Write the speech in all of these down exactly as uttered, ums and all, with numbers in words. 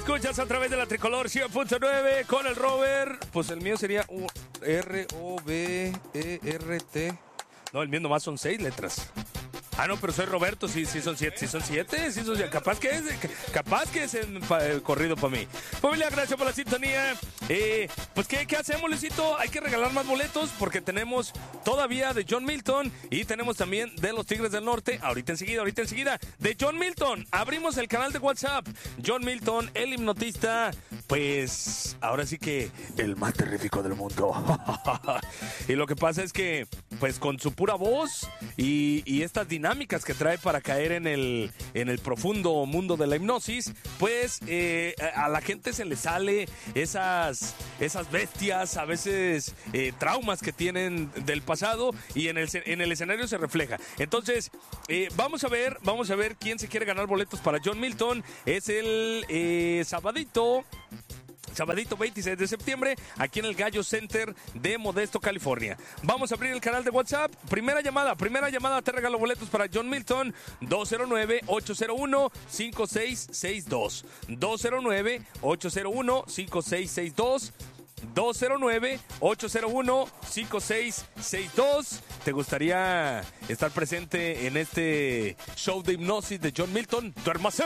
escuchas a través de la Tricolor cien punto nueve con el Robert. Pues el mío sería U R O B E R T. No, el mío nomás son seis letras. Ah, no, pero soy Roberto, sí, sí son siete, sí son siete, sí son siete. Capaz que es, capaz que es en, pa, eh, corrido para mí. Familia, gracias por la sintonía. Eh, pues, ¿qué, ¿qué hacemos, Luisito? Hay que regalar más boletos porque tenemos todavía de John Milton y tenemos también de los Tigres del Norte. Ahorita enseguida, ahorita enseguida. De John Milton, abrimos el canal de WhatsApp. John Milton, el hipnotista, pues, ahora sí que el más terrífico del mundo. Y lo que pasa es que, pues, con su pura voz y, y estas dinámicas que trae para caer en el, en el profundo mundo de la hipnosis, pues eh, a la gente se le sale esas, esas bestias, a veces eh, traumas que tienen del pasado y en el, en el escenario se refleja. Entonces, eh, vamos a ver, vamos a ver quién se quiere ganar boletos para John Milton. Es el eh, sabadito. Sabadito veintiséis de septiembre, aquí en el Gallo Center de Modesto, California. Vamos a abrir el canal de WhatsApp. Primera llamada, primera llamada, te regalo boletos para John Milton. dos cero nueve, ocho cero uno, cinco seis seis dos. dos cero nueve, ocho cero uno, cinco seis seis dos. dos cero nueve, ocho cero uno, cinco seis seis dos. ¿Te gustaría estar presente en este show de hipnosis de John Milton? ¡Duérmase!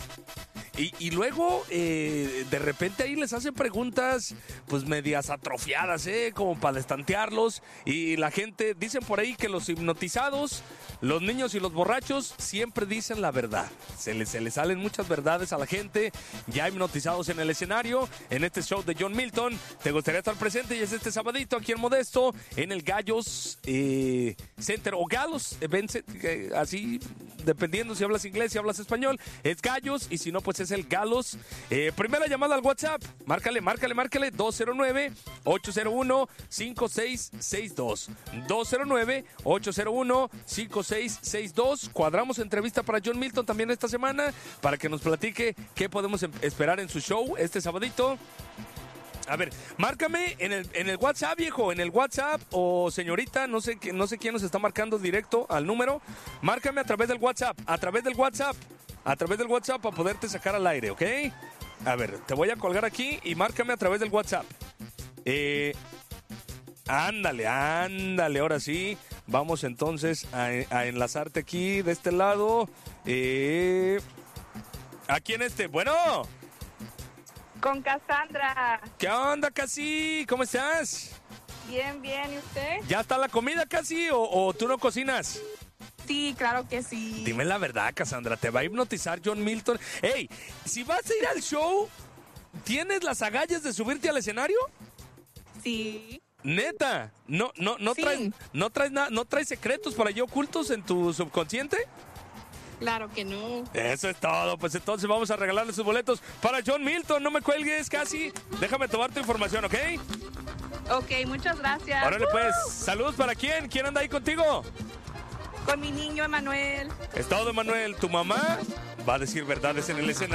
Y, y luego, eh, de repente ahí les hacen preguntas, pues medias atrofiadas, ¿eh? Como para destantearlos. Y la gente, dicen por ahí que los hipnotizados, los niños y los borrachos, siempre dicen la verdad. Se les, se les salen muchas verdades a la gente, ya hipnotizados en el escenario, en este show de John Milton. ¿Te gustaría estar presente? Y es este sabadito aquí en Modesto, en el Gallos eh, Center, o Galos, Event, eh, así, dependiendo si hablas inglés, si hablas español, es Gallos, y si no, pues es el Galos. Eh, primera llamada al WhatsApp. Márcale, márcale, márcale. dos cero nueve, ocho cero uno, cinco seis seis dos. dos cero nueve, ocho cero uno, cinco seis seis dos. Cuadramos entrevista para John Milton también esta semana para que nos platique qué podemos em- esperar en su show este sabadito. A ver, márcame en el, en el WhatsApp, viejo, en el WhatsApp, o señorita, no sé, no sé quién nos está marcando directo al número. Márcame a través del WhatsApp, a través del WhatsApp, a través del WhatsApp para poderte sacar al aire, ¿ok? A ver, te voy a colgar aquí y márcame a través del WhatsApp. Eh, ándale, ándale, ahora sí. Vamos entonces a, a enlazarte aquí de este lado. Eh, aquí en este, bueno... Con Cassandra. ¿Qué onda, Casi? ¿Cómo estás? Bien, bien, ¿y usted? ¿Ya está la comida, Casi, o, o tú no cocinas? Sí, claro que sí. Dime la verdad, Cassandra, ¿te va a hipnotizar John Milton? Ey, si vas a ir al show, ¿tienes las agallas de subirte al escenario? Sí. Neta, no, no, no Sí. traes, no traes nada, no traes secretos por ahí ocultos en tu subconsciente. Claro que no. Eso es todo, pues entonces vamos a regalarle sus boletos para John Milton. No me cuelgues, Casi. Déjame tomar tu información, ¿ok? Ok, muchas gracias. Órale, pues, saludos para quién, ¿quién anda ahí contigo? Con mi niño Emanuel. Es todo, Manuel. Tu mamá va a decir verdades en el escenario.